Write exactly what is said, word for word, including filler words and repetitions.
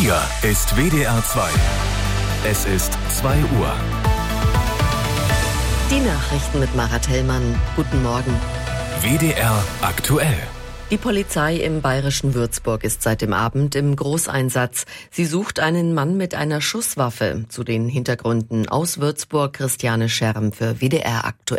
Hier ist W D R zwei. Es ist zwei Uhr. Die Nachrichten mit Marat Hellmann. Guten Morgen. W D R aktuell. Die Polizei im bayerischen Würzburg ist seit dem Abend im Großeinsatz. Sie sucht einen Mann mit einer Schusswaffe. Zu den Hintergründen aus Würzburg Christiane Scherm für W D R aktuell.